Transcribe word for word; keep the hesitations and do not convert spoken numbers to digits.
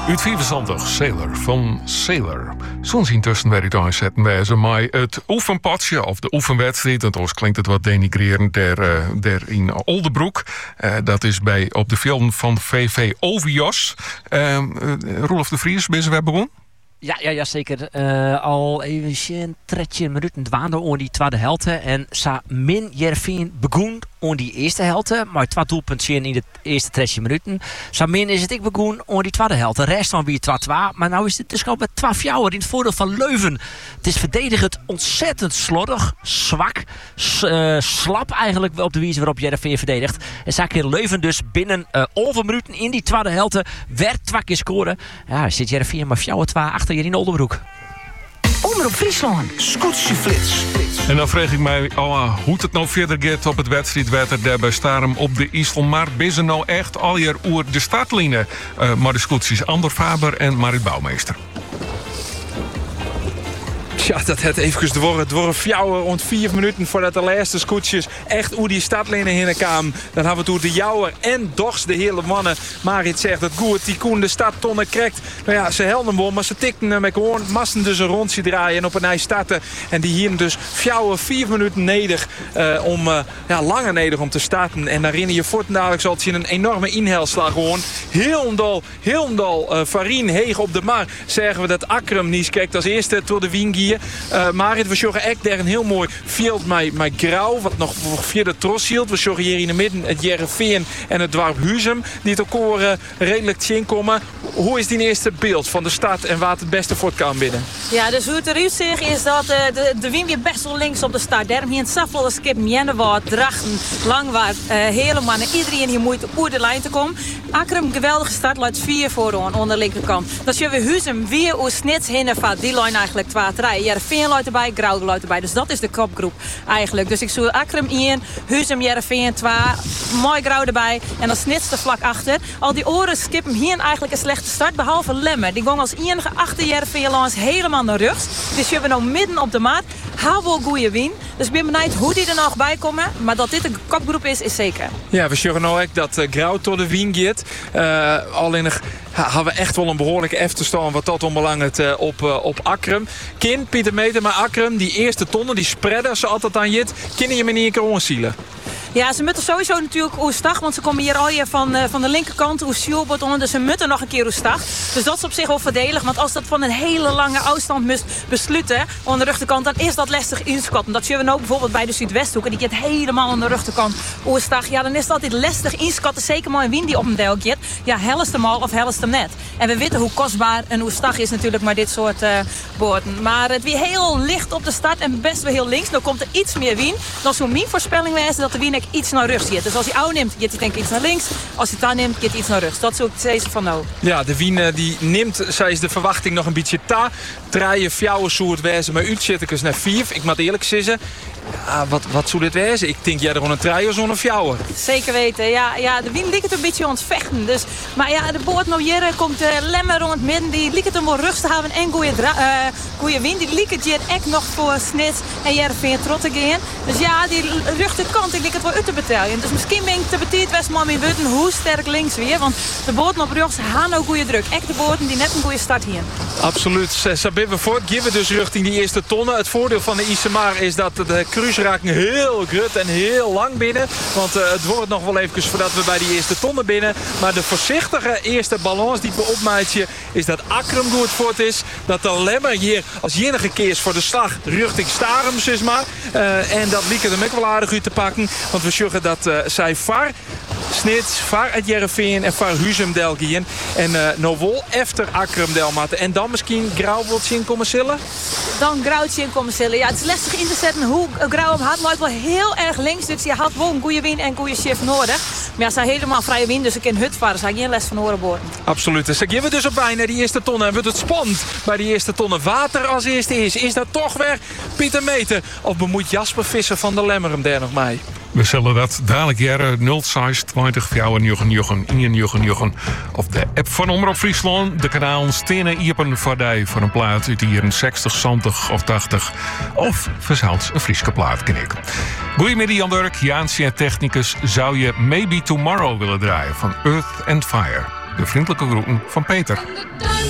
Uit vierenzantig, Sailor van Sailor. Soms intussen werd ik daar zetten wezen, maar het oefenpadje of de oefenwedstrijd, en toch klinkt het wat denigrerend, der, uh, der in Oldebroek. Uh, dat is bij op de film van V V Ovios. Uh, uh, Roelof de Vries, ben je weer begonnen? Ja, ja, ja, zeker. Uh, al even tredje minuten dwaande om die tweede helte. En sa min Jervin begon om die eerste helte. Maar twee doelpuntjes in de eerste tredje minuten. Sa min is het ik begon om die tweede helte. De rest van wie twee twee. Maar nou is het dus gewoon met twee fjouwer in het voordeel van Leuven. Het is verdedigend ontzettend slordig, zwak, s- uh, slap eigenlijk op de wijze waarop Jervin verdedigt. En sa keer Leuven dus binnen uh, over minuten in die tweede helte werd twee keer scoren. Ja, zit Jervin maar fjouwer twee achter hier in Oldebroek. Omroep Friesland. Scootsie flits. En dan vraag ik mij oh, hoe het nou verder gaat op het wedstrijdwetter daar bij Starum op de IJsselmaar. Ben ze nou echt al hier oer de startlijnen? Uh, maar de scootjes Ander Faber en Marit Bouwmeester. Ja, dat het even dworren. Dworren fjouwer rond vier minuten voordat de laatste scootjes echt hoe die stadlijnen heen kwamen. Dan hebben we toen de jouwer en Dogs, de hele mannen. Marit zegt dat goed, die Koen de stadtonnen krijgt. Nou ja, ze helden hem wel, maar ze tikten met gewoon massen dus een rondje draaien en op een ijs starten. En die hier dus fjouwer vier minuten neder uh, om, uh, ja, langer neder om te starten. En daarin je voort dadelijk zal het zien een enorme inhelslag gewoon. Heel heel uh, Farien heeg op de mar. Zeggen we dat Akrum niet kijkt als eerste door de Wingier. Uh, Marit, we zorgen echt daar een heel mooi veld met, met grauw, wat nog via de tros hield. We zorgen hier in de midden het Jereveen en het dorp Huzum, die het elkaar uh, redelijk zien komen. Hoe is die eerste beeld van de stad en waar het beste voort kan binnen? Ja, dus hoe het eruit ziet is dat uh, de, de wind weer best wel links op de stad. Daarom hier in Safel, skip, Jennewaard, Drachten, Langwaard, uh, helemaal. Iedereen hier moet op de lijn te komen. Akrum, geweldige start, luidt vier vooraan onder de linkerkant. Dan zien we Huzum weer hoe snits heen en vaart. Die lijn eigenlijk twee rijden. Jereveen luidt erbij, Grauw luidt erbij. Dus dat is de kopgroep eigenlijk. Dus ik zoek Akrum één, Huzum, Jereveen twee, mooi Grauw erbij. En dan snits de vlak achter. Al die oren skippen hier eigenlijk een slechte start, behalve Lemmer. Die ging als enige achter Jereveen langs helemaal naar rechts. Dus we hebben nou midden op de maat. Hou wel goede win. Dus ik ben benieuwd hoe die er nog bij komen. Maar dat dit een kopgroep is, is zeker. Ja, we zien nou ook dat uh, Grauw tot de win gaat. Uh, alleen nog ha, hebben we echt wel een behoorlijke efterstaan wat dat onbelangrijk uh, op, uh, op Akrum. Kin, Pieter Meter, maar Akrum, die eerste tonnen, die spreaden ze altijd aan jit. Kunnen je me niet een keer onzielen? Ja, ze moeten sowieso natuurlijk hoe stag, want ze komen hier al hier van, uh, van de linkerkant hoe Sjoelbord onder, dus ze moeten nog een keer hoe stag. Dus dat is op zich wel voordelig, want als dat van een hele lange afstand moest besluiten aan de rechterkant, dan is dat lastig inschatten. Dat zien we ook bijvoorbeeld bij de Zuidwesthoek en die gaat helemaal aan de rechterkant hoe stag. Ja, dan is het altijd lastig inschatten, zeker maar een wind die op een deel gaat. Ja, helst hem al of helst hem net. En we weten hoe kostbaar en hoe stag is natuurlijk maar dit soort uh, boorden. Maar het weer heel licht op de start en best wel heel links. Dan komt er iets meer wind. Dan zou mijn voorspelling wezen dat de wind iets naar rechts zit. Dus als hij ouw neemt, gaat hij denk ik iets naar links. Als hij het aan neemt, gaat hij iets naar rechts. Dat zou ik zeggen van nou. Ja, de wien die neemt, zij is de verwachting nog een beetje ta. Draaien fjouwen zou het wezen, maar uitzittekens naar vier. Ik moet eerlijk zeggen, ja, wat, wat zou dit wezen? Ik denk jij er gewoon een traaien zo'n fjouwen. Zeker weten, ja, ja. De wind lijkt het een beetje ontvechten. Dus, maar ja, de boord nou hier komt uh, Lemmer rond midden. Die lijkt het hem wel rust te hebben en goede uh, wind. Die lijkt het hier echt nog voor Snits en Jereveen trot te gaan. Dus ja, die rechterkant, die lijkt het wel uit te betalen. Dus misschien ben ik te betiet best maar mee weten hoe sterk links weer. Want de boorden op rechts gaan nou goede druk. Echt de boorden die net een goede start hier. Absoluut. Sabine voort. Geven dus richting die eerste tonnen. Het voordeel van de IJsselmaar is dat de cruise raken heel grut en heel lang binnen. Want uh, het wordt nog wel even voordat we bij die eerste tonnen binnen. Maar de voorzichtige eerste balans die we opmaatje is dat Akrum goed voort is. Dat de Lemmer hier als enige keer is voor de slag richting Starum, zeg maar. Uh, en dat lieken hem ook wel aardig uit te pakken. Want we zorgen dat uh, zij var Snits, var uit Jereveen en var Huzum delgien. En uh, nou wel efter Akrum delmaten. En dan misschien Grauw wilt zien komen zillen? Dan Grauwtje in komen zillen. Ja, het is lastig in te zetten hoe Grauw hem had. Loopt wel heel erg links. Dus hij had wel een goede wind en een goede shift nodig. Maar ja, ze helemaal vrije wind. Dus ik in hut varen. Ze had geen les van horen boren. Absoluut. Dus ik geef het dus op bijna die eerste tonnen. En wordt het spannend bij die eerste tonnen water als eerste is. Is dat toch weer Pieter Meter? Of bemoeit Jasper Visser van de Lemmer hem daar nog mee? We zullen dat dadelijk jaren nul zes twintig fjouwen njochen njochen in njochen njochen of de app van Omroep Friesland. De kanaal stenen iepen voor die voor een plaat uit hier een zestig, zeventig of tachtig. Of verzeld een Frieske plaat knik. Goedemiddag Jan Dirk, Jaansie en technicus. Zou je Maybe Tomorrow willen draaien van Earth and Fire? De vriendelijke groeten van Peter.